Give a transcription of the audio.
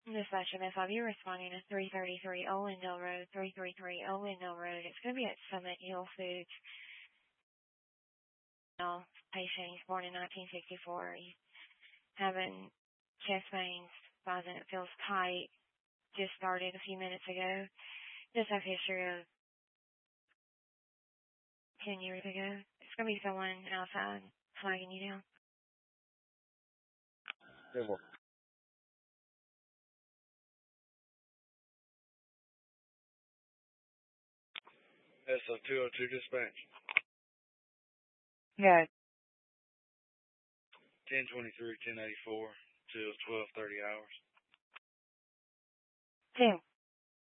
Dispatch MSIB responding to 333 Owendale Road, 333 Owendale Road. It's going to be at Summit Hill Foods. Patient, he's born in 1964. He's having chest pains, finds it feels tight. Just started a few minutes ago. Just have history of 10 years ago. It's going to be someone outside flagging you down. That's a 202 dispatch. Yeah. 1023, 1084 till 12:30 hours. 2.